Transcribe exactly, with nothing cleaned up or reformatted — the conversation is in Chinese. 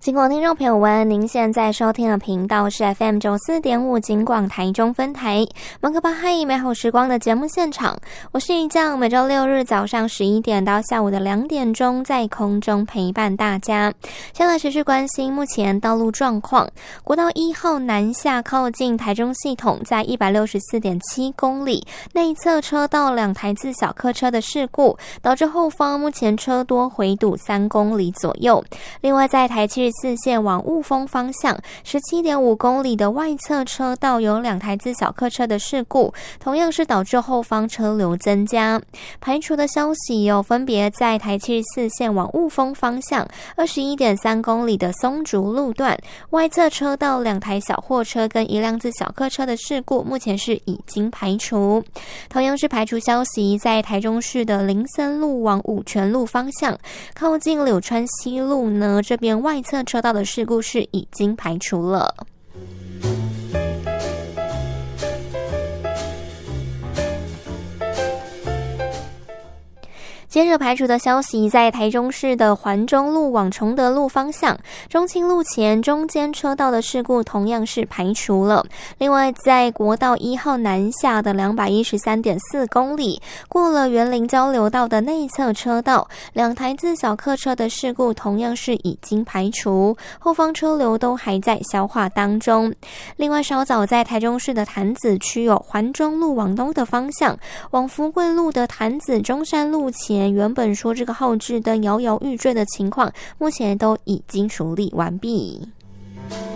尽管听众朋友们，您现在收听的频道是 F M 九十四点五 警广台中分台马可巴嗨美好时光的节目现场，我是一酱，每周六日早上十一点到下午的两点钟在空中陪伴大家。先来持续关心目前道路状况，国道一号南下靠近台中系统，在 一百六十四点七公里内侧车道两台自小客车的事故，导致后方目前车多回堵三公里左右。另外在台七十四线往雾峰方向 十七点五公里的外侧车道有两台自小客车的事故，同样是导致后方车流增加。排除的消息有分别在台七十四线往雾峰方向 二十一点三公里的松竹路段，外侧车道两台小货车跟一辆自小客车的事故目前是已经排除。同样是排除消息在台中市的林森路往五权路方向靠近柳川西路呢，这边外侧车道的事故是已经排除了。接着排除的消息在台中市的环中路往崇德路方向中清路前中间车道的事故同样是排除了。另外在国道一号南下的 两百一十三点四公里过了园林交流道的内侧车道，两台自小客车的事故同样是已经排除，后方车流都还在消化当中。另外稍早在台中市的潭子区有环中路往东的方向往福贵路的潭子中山路前，原本说这个后置灯摇摇欲坠的情况目前都已经处理完毕。